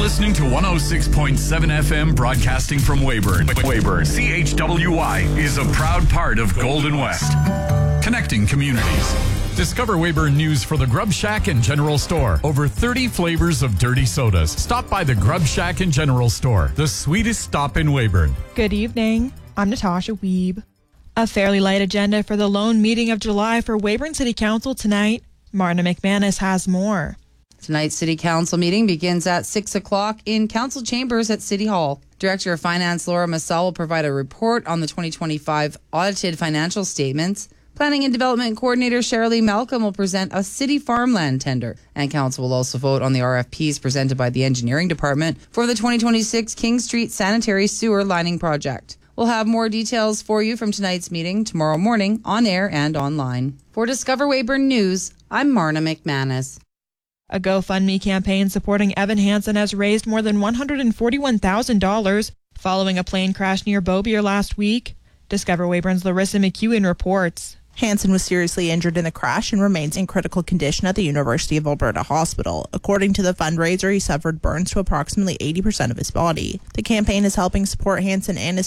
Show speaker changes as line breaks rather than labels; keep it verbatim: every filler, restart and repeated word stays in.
listening to one oh six point seven F M, broadcasting from Weyburn. Weyburn. C H W Y is a proud part of Golden West. Connecting communities. Discover Weyburn news for the Grub Shack and General Store. Over thirty flavors of dirty sodas. Stop by the Grub Shack and General Store, the sweetest stop in Weyburn.
Good evening. I'm Natasha Wiebe. A fairly light agenda for the lone meeting of July for Weyburn City Council tonight. Marna McManus has more.
Tonight's City Council meeting begins at six o'clock in Council Chambers at City Hall. Director of Finance Laura Massal will provide a report on the twenty twenty-five audited financial statements. Planning and Development Coordinator Shirley Malcolm will present a city farmland tender. And Council will also vote on the R F Ps presented by the Engineering Department for the twenty twenty-six King Street Sanitary Sewer Lining Project. We'll have more details for you from tonight's meeting tomorrow morning on air and online. For Discover Weyburn News, I'm Marna McManus.
A GoFundMe campaign supporting Evan Hansen has raised more than one hundred forty-one thousand dollars following a plane crash near Beaubier last week. Discover Weyburn's Larissa McEwen reports.
Hansen was seriously injured in the crash and remains in critical condition at the University of Alberta Hospital. According to the fundraiser, he suffered burns to approximately eighty percent of his body. The campaign is helping support Hansen and his